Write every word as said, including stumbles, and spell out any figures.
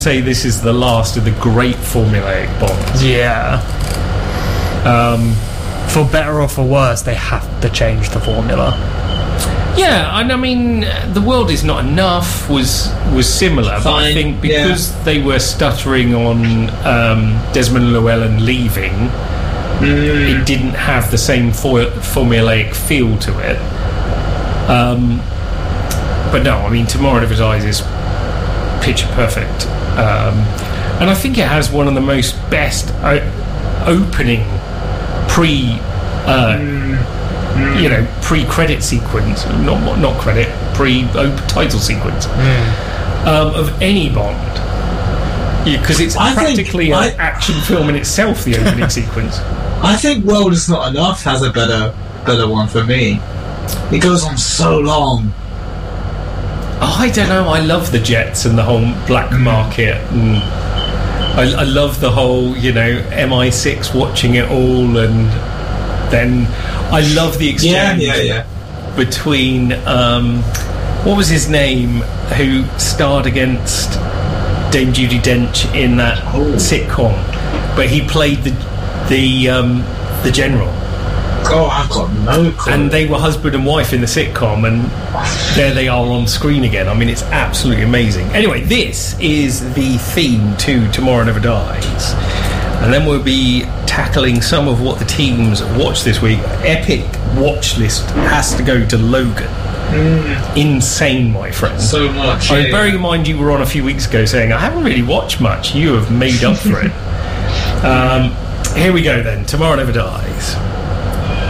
say this is the last of the great formulaic Bonds. Yeah. Um, for better or for worse, they have to change the formula. Yeah, and I mean, The World Is Not Enough was was similar, Fine, but I think because yeah. they were stuttering on um, Desmond Llewellyn leaving, mm. it didn't have the same for- formulaic feel to it. Um, but no, I mean, Tomorrow Never Dies is picture perfect. Um, and I think it has one of the most best o- opening pre... Uh, mm. Mm. you know, pre-credit sequence, not not credit, pre-title sequence mm. um, of any Bond, because yeah, it's I practically I, an action film in itself. The opening sequence. I think World Is Not Enough has a better better one for me. It goes on so long. Oh, I don't know. I love the jets and the whole black market, and I, I love the whole, you know, M I six watching it all, and then I love the exchange yeah, yeah, yeah. between um, what was his name, who starred against Dame Judi Dench in that oh. sitcom, but he played the the um, the general. Oh, I've got no clue. And they were husband and wife in the sitcom, and there they are on screen again. I mean, it's absolutely amazing. Anyway, this is the theme to Tomorrow Never Dies. And then we'll be tackling some of what the teams watched this week. Epic watch list has to go to Logan. Mm. Insane, my friend. So much. I mean, yeah. bearing in mind you were on a few weeks ago saying, I haven't really watched much. You have made up for it. Um, here we go then. Tomorrow Never Dies.